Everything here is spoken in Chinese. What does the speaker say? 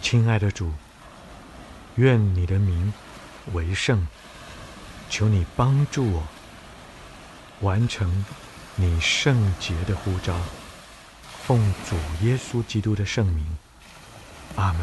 亲爱的主，愿你的名为圣，求你帮助我完成你圣洁的呼召，奉主耶稣基督的圣名，阿门。